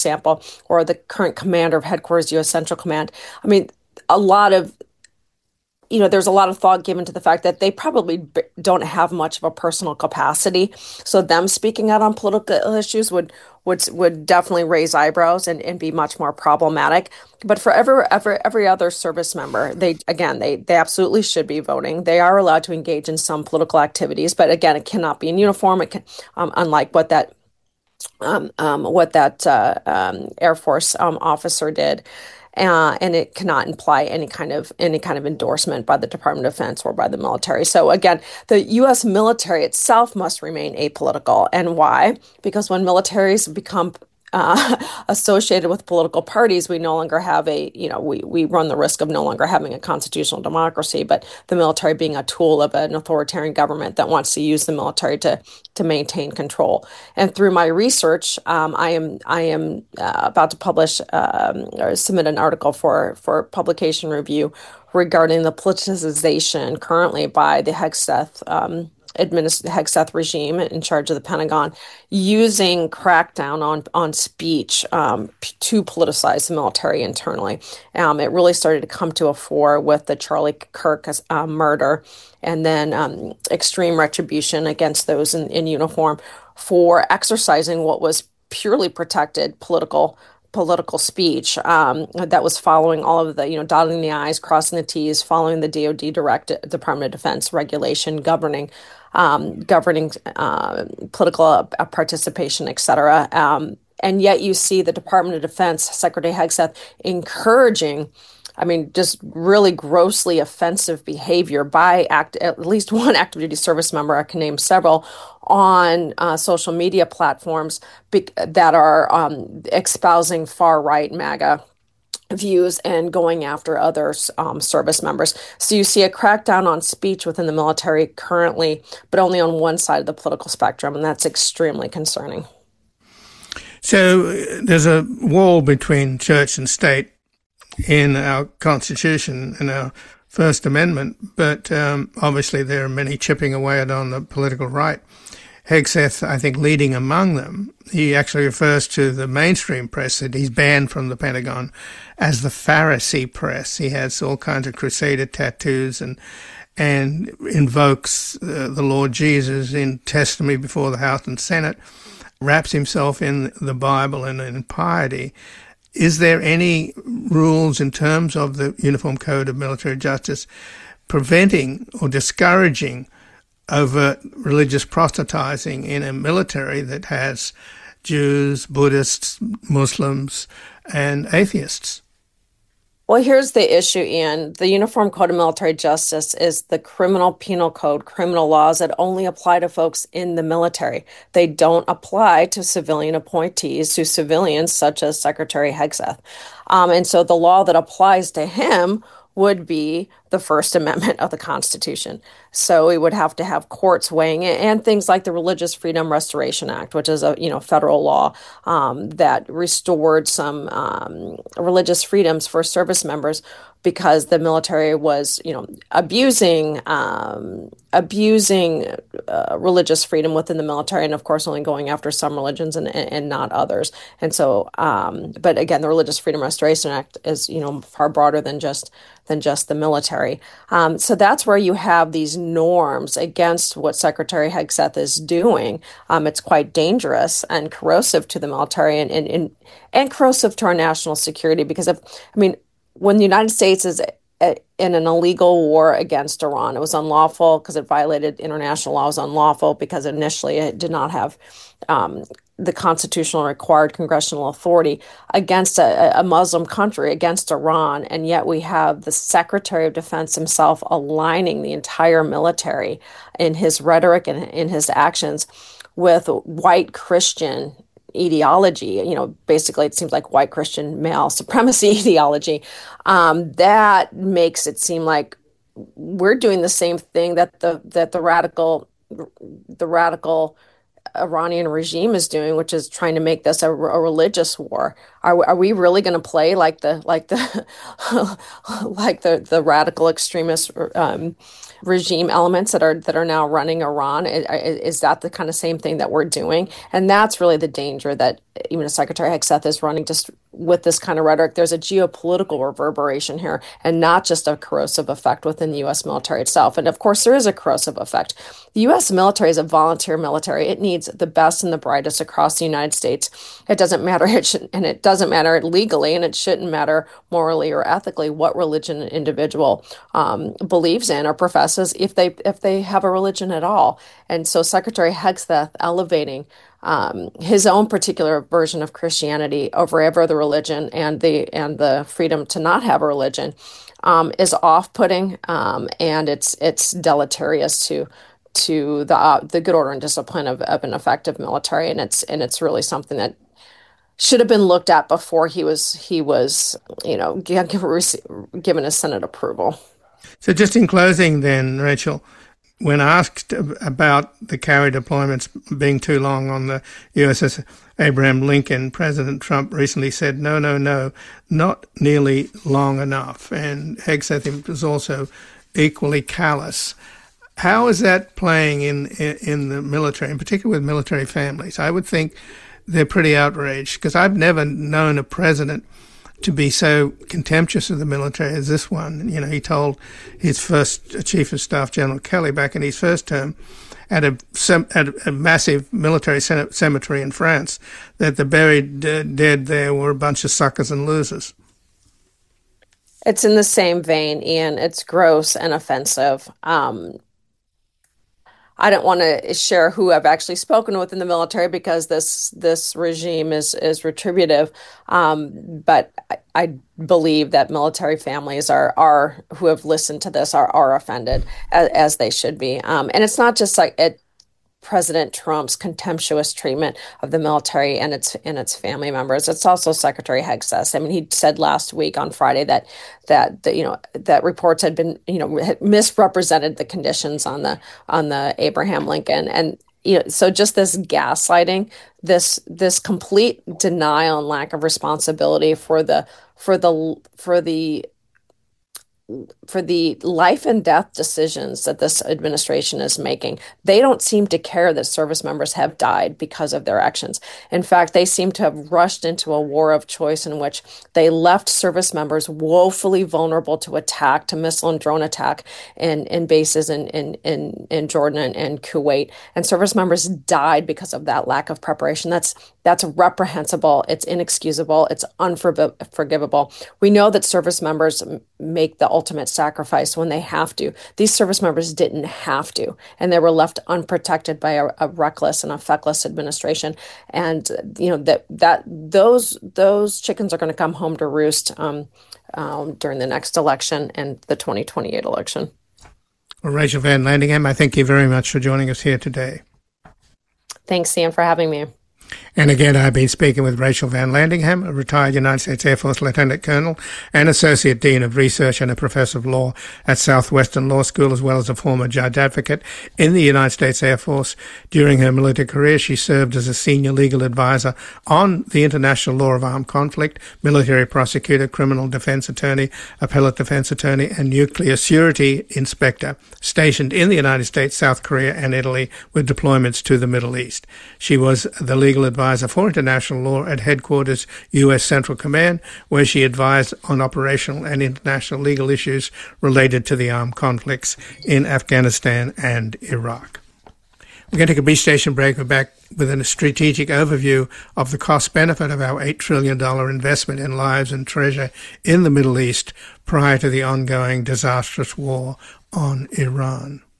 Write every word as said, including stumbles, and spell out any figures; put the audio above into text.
example, or the current commander of headquarters U S Central Command. I mean, a lot of you know, there's a lot of thought given to the fact that they probably b- don't have much of a personal capacity. So them speaking out on political issues would would would definitely raise eyebrows and, and be much more problematic. But for every every every other service member, they again they they absolutely should be voting. They are allowed to engage in some political activities, but again, it cannot be in uniform. It can, um, unlike what that um, um, what that uh, um, Air Force um, officer did. Uh, and it cannot imply any kind of any kind of endorsement by the Department of Defense or by the military. So again, the U S military itself must remain apolitical. And why? Because when militaries become uh, associated with political parties, we no longer have a, you know, we, we run the risk of no longer having a constitutional democracy, but the military being a tool of an authoritarian government that wants to use the military to to maintain control. And through my research, um, I am I am uh, about to publish um, or submit an article for for publication review regarding the politicization currently by the Hegseth um, administ- Hegseth regime in charge of the Pentagon, using crackdown on on speech um, p- to politicize the military internally. Um, it really started to come to a fore with the Charlie Kirk uh, murder, and then um, extreme retribution against those in, in uniform for exercising what was purely protected political political speech um, that was following all of the, you know, dotting the I's, crossing the T's, following the D O D direct Department of Defense regulation governing um, governing uh, political uh, participation, et cetera. Um, and yet you see the Department of Defense, Secretary Hegseth, encouraging, I mean, just really grossly offensive behavior by act, at least one active duty service member, I can name several, on uh, social media platforms be- that are um, espousing far right MAGA views and going after other um, service members. So you see a crackdown on speech within the military currently, but only on one side of the political spectrum, and that's extremely concerning. So uh, there's a wall between church and state in our Constitution and our First Amendment, but um, obviously there are many chipping away at on the political right. Hegseth, I think, leading among them. He actually refers to the mainstream press that he's banned from the Pentagon as the Pharisee press. He has all kinds of crusader tattoos and and invokes uh, the Lord Jesus in testimony before the House and Senate, wraps himself in the Bible and in piety. Is there any rules in terms of the Uniform Code of Military Justice preventing or discouraging overt religious proselytizing in a military that has Jews, Buddhists, Muslims, and atheists? Well, here's the issue, Ian. The Uniform Code of Military Justice is the criminal penal code, criminal laws that only apply to folks in the military. They don't apply to civilian appointees, to civilians such as Secretary Hegseth. Um, and so the law that applies to him would be the First Amendment of the Constitution. So we would have to have courts weighing it, and things like the Religious Freedom Restoration Act, which is a you know federal law um, that restored some um, religious freedoms for service members because the military was you know abusing um, abusing uh, religious freedom within the military, and of course only going after some religions and, and not others. And so, um, but again, the Religious Freedom Restoration Act is you know far broader than just than just the military. Um, so that's where you have these norms against what Secretary Hegseth is doing. Um, it's quite dangerous and corrosive to the military and, and, and, and corrosive to our national security because of, I mean, when the United States is in an illegal war against Iran, it was unlawful because it violated international law. It was unlawful because initially it did not have um, the constitutional required congressional authority against a, a Muslim country, against Iran. And yet we have the Secretary of Defense himself aligning the entire military in his rhetoric and in his actions with white Christian ideology. You know, basically it seems like white Christian male supremacy ideology. Um, that makes it seem like we're doing the same thing that the that the radical the radical Iranian regime is doing, which is trying to make this a, a religious war. Are are we really going to play like the like the like the the radical extremist um, regime elements that are that are now running Iran? Is, is that the kind of same thing that we're doing? And that's really the danger that even Secretary Hegseth is running, just with this kind of rhetoric. There's a geopolitical reverberation here, and not just a corrosive effect within the U S military itself. And of course, there is a corrosive effect. The U S military is a volunteer military. It needs the best and the brightest across the United States. It doesn't matter, it should, and it doesn't matter legally, and it shouldn't matter morally or ethically what religion an individual um, believes in or professes, if they if they have a religion at all. And so Secretary Hegseth elevating um, his own particular version of Christianity over every other religion, and the and the freedom to not have a religion um, is off-putting, um, and it's it's deleterious to to the uh, the good order and discipline of, of an effective military, and it's and it's really something that should have been looked at before he was he was you know given his Senate approval. So just in closing, then, Rachel, when asked about the carry deployments being too long on the U S S Abraham Lincoln, President Trump recently said, no, no, no, not nearly long enough. And Hegseth was also equally callous. How is that playing in, in, in the military, in particular with military families? I would think they're pretty outraged, because I've never known a president to be so contemptuous of the military as this one. You know, he told his first Chief of Staff, General Kelly, back in his first term, at a, at a massive military cemetery in France, that the buried dead there were a bunch of suckers and losers. It's in the same vein, Ian. It's gross and offensive. Um, I don't want to share who I've actually spoken with in the military, because this this regime is is retributive. Um, but I, I believe that military families are are who have listened to this are are offended, as, as they should be. Um, and it's not just like it. President Trump's contemptuous treatment of the military and its and its family members. It's also Secretary Hegseth. I mean, he said last week on Friday that that the, you know that reports had been you know had misrepresented the conditions on the on the Abraham Lincoln, and you know so just this gaslighting, this this complete denial and lack of responsibility for the for the for the for the life and death decisions that this administration is making. They don't seem to care that service members have died because of their actions. In fact, they seem to have rushed into a war of choice in which they left service members woefully vulnerable to attack, to missile and drone attack in, in bases in, in, in, in Jordan and, and Kuwait. And service members died because of that lack of preparation. That's That's reprehensible. It's inexcusable. It's unforgivable. We know that service members make the ultimate sacrifice when they have to. These service members didn't have to, and they were left unprotected by a, a reckless and a feckless administration. And you know that that those those chickens are going to come home to roost um, um, during the next election and the twenty twenty-eight election. Well, Rachel Van Landingham, I thank you very much for joining us here today. Thanks, Sam, for having me. And again, I've been speaking with Rachel Van Landingham, a retired United States Air Force Lieutenant Colonel and Associate Dean of Research and a Professor of Law at Southwestern Law School, as well as a former judge advocate in the United States Air Force. During her military career, she served as a senior legal advisor on the international law of armed conflict, military prosecutor, criminal defense attorney, appellate defense attorney, and nuclear surety inspector, stationed in the United States, South Korea, and Italy, with deployments to the Middle East. She was the legal advisor for international law at Headquarters U S Central Command, where she advised on operational and international legal issues related to the armed conflicts in Afghanistan and Iraq. We're going to take a brief station break. We're back with a strategic overview of the cost-benefit of our eight trillion dollars investment in lives and treasure in the Middle East prior to the ongoing disastrous war on Iran.